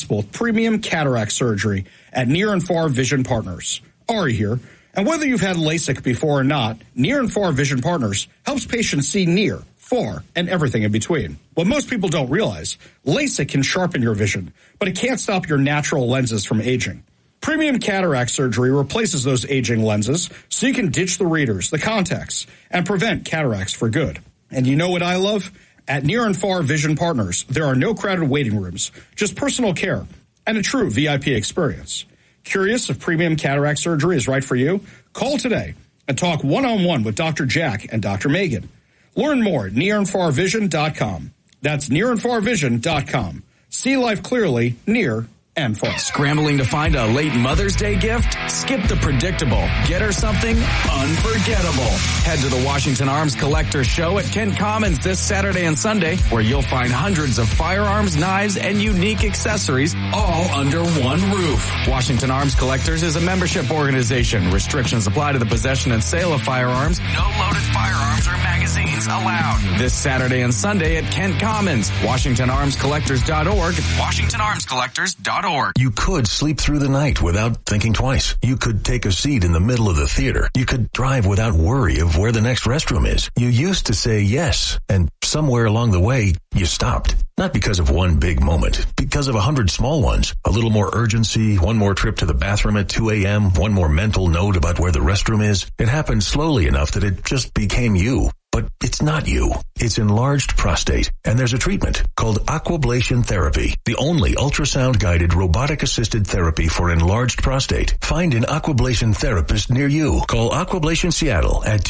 possible with premium cataract surgery at Near and Far Vision Partners. Ari here. And whether you've had LASIK before or not, Near and Far Vision Partners helps patients see near, far, and everything in between. What most people don't realize, LASIK can sharpen your vision, but it can't stop your natural lenses from aging. Premium cataract surgery replaces those aging lenses so you can ditch the readers, the contacts, and prevent cataracts for good. And you know what I love? At Near and Far Vision Partners, there are no crowded waiting rooms, just personal care and a true VIP experience. Curious if premium cataract surgery is right for you? Call today and talk one-on-one with Dr. Jack and Dr. Megan. Learn more at nearandfarvision.com. That's nearandfarvision.com. See life clearly, near and far. Scrambling to find a late Mother's Day gift? Skip the predictable. Get her something unforgettable. Head to the Washington Arms Collector Show at Kent Commons this Saturday and Sunday, where you'll find hundreds of firearms, knives, and unique accessories all under one roof. Washington Arms Collectors is a membership organization. Restrictions apply to the possession and sale of firearms. No loaded firearms or magazines allowed. This Saturday and Sunday at Kent Commons. WashingtonArmsCollectors.org. WashingtonArmsCollectors.org. You could sleep through the night without thinking twice. You could take a seat in the middle of the theater. You could drive without worry of where the next restroom is. You used to say yes, and somewhere along the way, you stopped. Not because of one big moment, because of 100 small ones. A little more urgency, one more trip to the bathroom at 2 a.m., one more mental note about where the restroom is. It happened slowly enough that it just became you. But it's not you. It's enlarged prostate, and there's a treatment called aquablation therapy, the only ultrasound-guided robotic-assisted therapy for enlarged prostate. Find an aquablation therapist near you. Call Aquablation Seattle at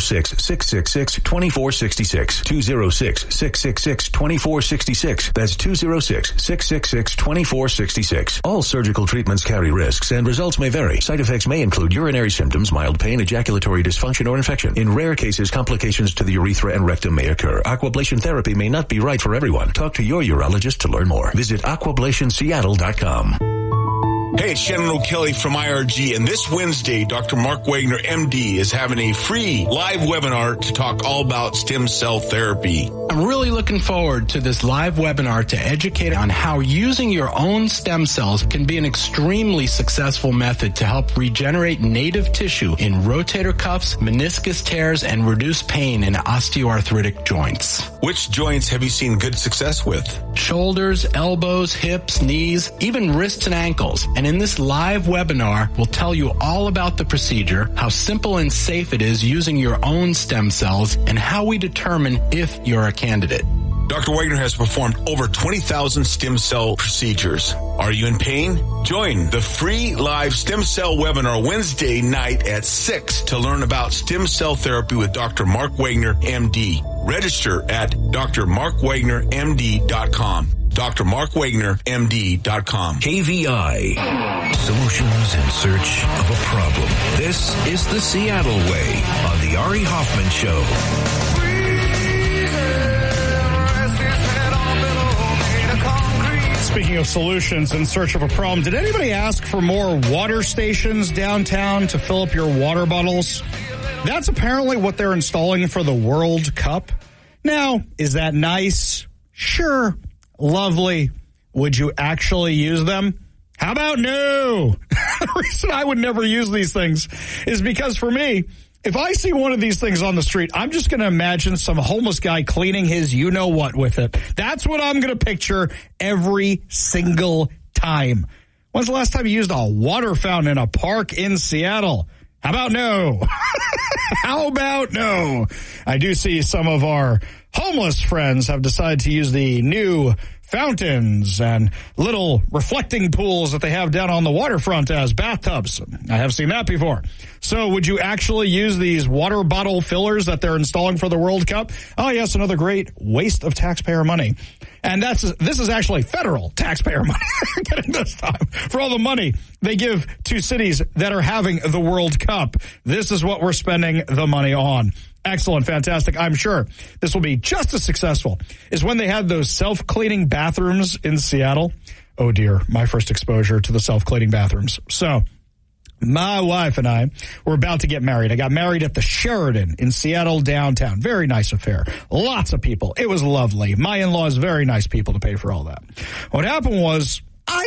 206-666-2466, 206-666-2466. That's 206-666-2466. All surgical treatments carry risks, and results may vary. Side effects may include urinary symptoms, mild pain, ejaculatory dysfunction, or infection. In rare cases, complications to the urethra and rectum may occur. Aquablation therapy may not be right for everyone. Talk to your urologist to learn more. Visit aquablationseattle.com. Hey, it's Shannon O'Kelly from IRG, and this Wednesday, Dr. Mark Wagner, MD, is having a free live webinar to talk all about stem cell therapy. I'm really looking forward to this live webinar to educate on how using your own stem cells can be an extremely successful method to help regenerate native tissue in rotator cuffs, meniscus tears, and reduce pain in osteoarthritic joints. Which joints have you seen good success with? Shoulders, elbows, hips, knees, even wrists and ankles. And in this live webinar, we'll tell you all about the procedure, how simple and safe it is using your own stem cells, and how we determine if you're a candidate. Dr. Wagner has performed over 20,000 stem cell procedures. Are you in pain? Join the free live stem cell webinar Wednesday night at 6 to learn about stem cell therapy with Dr. Mark Wagner, MD. Register at drmarkwagnermd.com. drmarkwagnermd.com. KVI. Solutions in search of a problem. This is the Seattle Way on the Ari Hoffman Show. Speaking of solutions in search of a problem, did anybody ask for more water stations downtown to fill up your water bottles? That's apparently what they're installing for the World Cup. Now, is that nice? Sure. Lovely. Would you actually use them? How about no? The reason I would never use these things is because for me, if I see one of these things on the street, I'm just going to imagine some homeless guy cleaning his you-know-what with it. That's what I'm going to picture every single time. When's the last time you used a water fountain in a park in Seattle? How about no? How about no? I do see some of our homeless friends have decided to use the new fountains and little reflecting pools that they have down on the waterfront as bathtubs. I have seen that before. So would you actually use these water bottle fillers that they're installing for the World Cup? Oh, yes, another great waste of taxpayer money. And this is actually federal taxpayer money getting this time for all the money they give to cities that are having the World Cup. This is what we're spending the money on. Excellent, fantastic. I'm sure this will be just as successful as when they had those self-cleaning bathrooms in Seattle. Oh, dear, my first exposure to the self-cleaning bathrooms. So my wife and I were about to get married. I got married at the Sheridan in Seattle downtown. Very nice affair. Lots of people. It was lovely. My in-laws, very nice people to pay for all that. What happened was